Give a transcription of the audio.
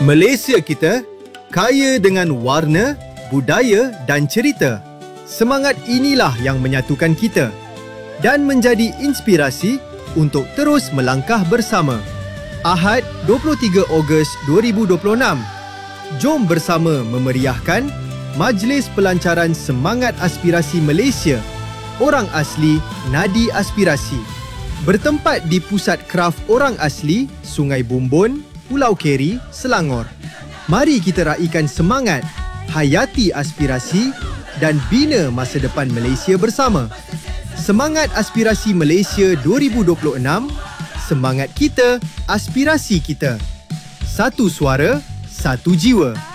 Malaysia kita kaya dengan warna, budaya dan cerita. Semangat inilah yang menyatukan kita dan menjadi inspirasi untuk terus melangkah bersama. Ahad 23 Ogos 2026. Jom bersama memeriahkan Majlis Pelancaran Semangat Aspirasi Malaysia Orang Asli Nadi Aspirasi. Bertempat di Pusat Kraf Orang Asli, Sungai Bumbun, Pulau Keri, Selangor. Mari kita raikan semangat, hayati aspirasi dan bina masa depan Malaysia bersama. Semangat Aspirasi Malaysia 2026. Semangat kita, aspirasi kita. Satu suara, satu jiwa.